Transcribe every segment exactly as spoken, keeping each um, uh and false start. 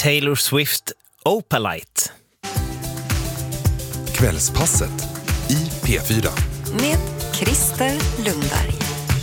Taylor Swift Opalite. Kvällspasset i P fyra. Med Christer Lundberg.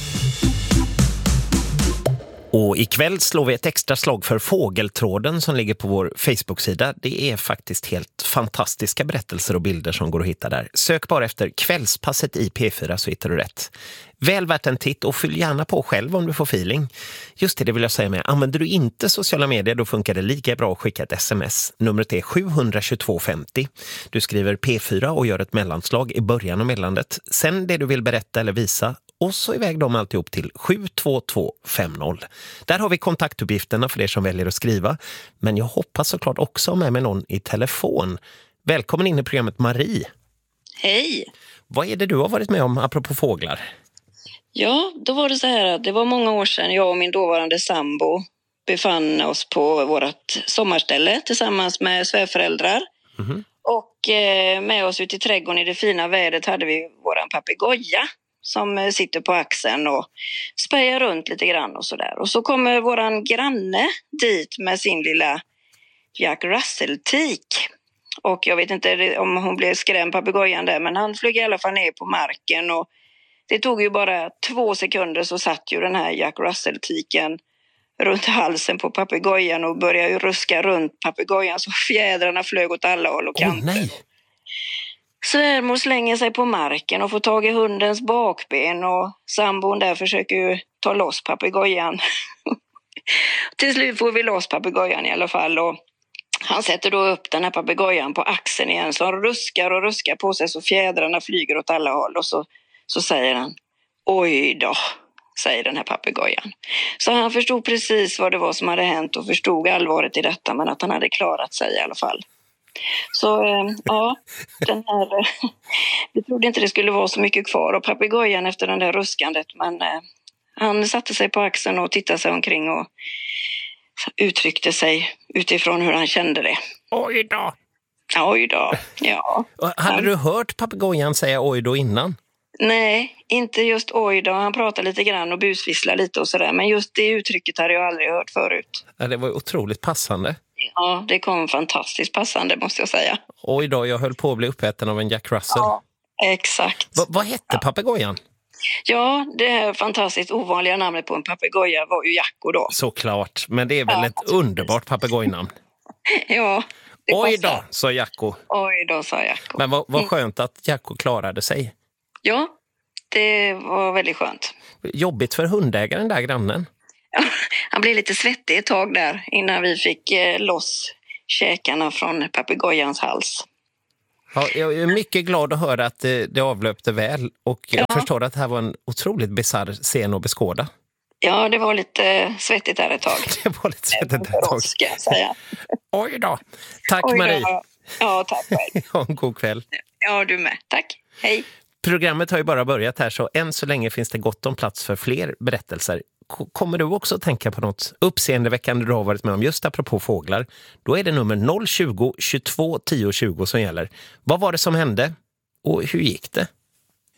Och ikväll slår vi ett extra slag för fågeltråden som ligger på vår Facebook-sida. Det är faktiskt helt fantastiska berättelser och bilder som går att hitta där. Sök bara efter Kvällspasset i P fyra så hittar du rätt. Väl värt en titt och fyll gärna på själv om du får feeling. Just det, det vill jag säga med. Använder du inte sociala medier då funkar det lika bra att skicka ett sms. Numret är sju två två fem zero. Du skriver P fyra och gör ett mellanslag i början av meddelandet. Sen det du vill berätta eller visa. Och så iväg dem alltihop till sju två två fem noll. Där har vi kontaktuppgifterna för er som väljer att skriva. Men jag hoppas såklart också med mig någon i telefon. Välkommen in i programmet Marie. Hej! Vad är det du har varit med om apropå fåglar? Ja, då var det så här att det var många år sedan jag och min dåvarande sambo befann oss på vårt sommarställe tillsammans med svärföräldrar. Mm-hmm. Och eh, med oss ute i trädgården i det fina vädret hade vi våran papegoja som sitter på axeln och spejar runt lite grann och sådär. Och så kommer våran granne dit med sin lilla Jack Russell-tik. Och jag vet inte om hon blev skrämd papegojan där, men han flög i alla fall ner på marken och det tog ju bara två sekunder så satt ju den här Jack Russell-tiken runt halsen på papegojan och började ju ruska runt papegojan så fjädrarna flög åt alla håll och kanter. Oh, nej. Svärmor slänger sig på marken och får tag i hundens bakben och sambon där försöker ju ta loss papegojan. Till slut får vi loss papegojan i alla fall och han sätter då upp den här papegojan på axeln igen så han ruskar och ruskar på sig så fjädrarna flyger åt alla håll och så, så säger han oj då, säger den här papegojan. Så han förstod precis vad det var som hade hänt och förstod allvaret i detta men att han hade klarat sig i alla fall. Så äh, ja, den här, äh, vi trodde inte det skulle vara så mycket kvar av papegojan efter den där ruskandet men äh, han satte sig på axeln och tittade sig omkring och uttryckte sig utifrån hur han kände det. Oj då! Oj då, ja. Hade han, du hört papegojan säga oj då innan? Nej, inte just oj då. Han pratade lite grann och busvisslar lite och sådär. Men just det uttrycket hade jag aldrig hört förut. Ja, det var otroligt passande. Ja, det kom fantastiskt passande måste jag säga. Oj då, jag höll på att bli uppäten av en Jack Russell. Ja, exakt. Va, vad hette ja. papegojan? Ja, det här fantastiskt ovanliga namnet på en papegoja var ju Jacko då. Såklart, men det är väl ja, ett precis. underbart papegojnamn. Ja. Oj då, sa Jacko. Oj då, sa Jacko. Men vad, vad skönt att Jacko klarade sig. Ja, det var väldigt skönt. Jobbigt för hundägaren där, grannen. Ja, han blev lite svettig ett tag där innan vi fick eh, loss käkarna från papegojans hals. Ja, jag är mycket glad att höra att det, det avlöpte väl och jag ja. förstår att det här var en otroligt bizarr scen att beskåda. Ja, det var lite svettigt där ett tag. Det var lite svettigt där ett tag. Ska jag säga. Oj då. Tack Oj då. Marie. Ja, tack själv. Ha en god kväll. Ja, du med. Tack. Hej. Programmet har ju bara börjat här så än så länge finns det gott om plats för fler berättelser. Kommer du också att tänka på något uppseendeväckande du har varit med om just apropå fåglar? Då är det nummer noll tjugo, tjugotvå, tio tjugo som gäller. Vad var det som hände och hur gick det?